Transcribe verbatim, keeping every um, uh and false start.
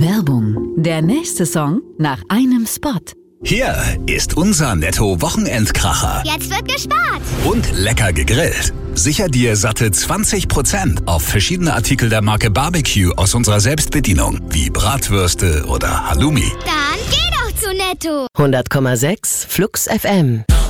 Werbung. Der nächste Song nach einem Spot. Hier ist unser Netto-Wochenendkracher. Jetzt wird gespart. Und lecker gegrillt. Sicher dir satte zwanzig Prozent auf verschiedene Artikel der Marke Barbecue aus unserer Selbstbedienung, wie Bratwürste oder Halloumi. Dann geh doch zu Netto. hundert Komma sechs Flux F M.